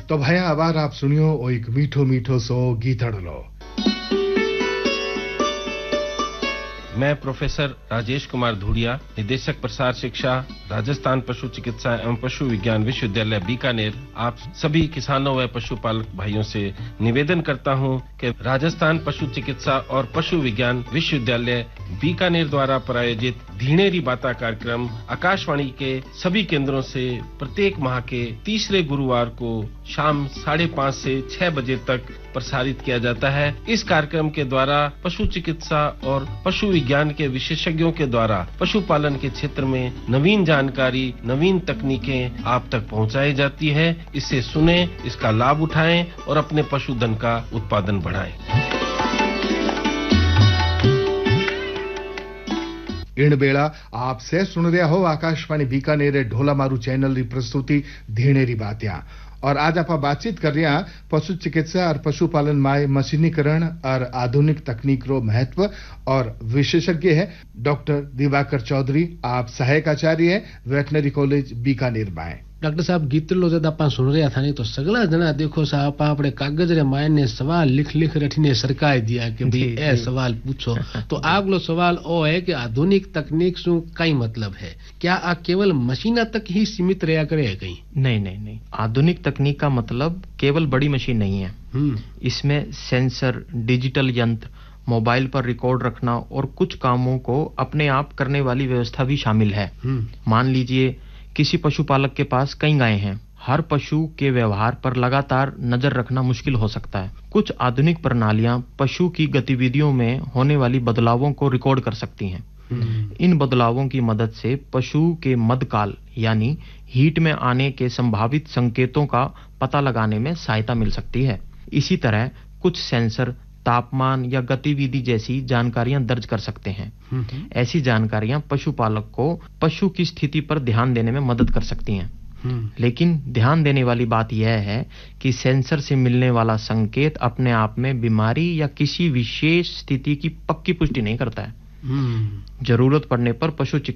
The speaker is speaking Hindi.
तो भया आबार आप सुनियो ओ एक मीठो मीठो सो गीतड़लो। मैं प्रोफेसर राजेश कुमार धूड़िया, निदेशक प्रसार शिक्षा, राजस्थान पशु चिकित्सा एवं पशु विज्ञान विश्वविद्यालय बीकानेर, आप सभी किसानों व पशुपालक भाइयों से निवेदन करता हूं कि राजस्थान पशु चिकित्सा और पशु विज्ञान विश्वविद्यालय बीकानेर द्वारा प्रायोजित धीणेरी बाता कार्यक्रम आकाशवाणी के सभी केंद्रों से प्रत्येक माह के तीसरे गुरुवार को शाम 5:30 से 6 बजे तक प्रसारित किया जाता है। इस कार्यक्रम के द्वारा पशु चिकित्सा और पशु विज्ञान के विशेषज्ञों के द्वारा पशुपालन के क्षेत्र में नवीन जानकारी, नवीन तकनीकें आप तक पहुंचाई जाती है। इसे सुने, इसका लाभ उठाएं और अपने पशुधन का उत्पादन बढ़ाएं। इन बेड़ा आप से सुन रहा हो आकाशवाणी बीकानेर ढोला मारू चैनल री प्रस्तुति धीणेरी बातियां। और आज आप बातचीत कर रहे हैं पशु चिकित्सा और पशुपालन माय मशीनीकरण और आधुनिक तकनीक रो महत्व। और विशेषज्ञ है डॉक्टर दिवाकर चौधरी, आप सहायक आचार्य है वेटनरी कॉलेज बीकानेर में। डॉक्टर साहब गीतलो जब आप सुन रहा था नहीं तो सगला जना देखो साहब आपने कागज रे मायन ने सवाल लिख लिख रखने सरकाए दिया कि भाई ए सवाल पूछो। तो आगलो सवाल ओ है कि आधुनिक तकनीक सु कई मतलब है, क्या आ केवल मशीना तक ही सीमित रहा करे है कहीं? नहीं, आधुनिक तकनीक का मतलब केवल बड़ी मशीन नहीं है। इसमें सेंसर, डिजिटल यंत्र, मोबाइल पर रिकॉर्ड रखना और कुछ कामों को अपने आप करने वाली व्यवस्था भी शामिल है। मान लीजिए किसी पशुपालक के पास कई गायें हैं, हर पशु के व्यवहार पर लगातार नजर रखना मुश्किल हो सकता है। कुछ आधुनिक प्रणालियां पशु की गतिविधियों में होने वाली बदलावों को रिकॉर्ड कर सकती हैं। इन बदलावों की मदद से पशु के मध्यकाल यानी हीट में आने के संभावित संकेतों का पता लगाने में सहायता मिल सकती है। इसी तरह कुछ सेंसर तापमान या गतिविधि जैसी जानकारियां दर्ज कर सकते हैं। ऐसी जानकारियां पशुपालक को पशु की स्थिति पर ध्यान देने में मदद कर सकती हैं। लेकिन ध्यान देने वाली बात यह है कि सेंसर से मिलने वाला संकेत अपने आप में बीमारी या किसी विशेष स्थिति की पक्की पुष्टि नहीं करता है। जरूरत पड़ने पर पशु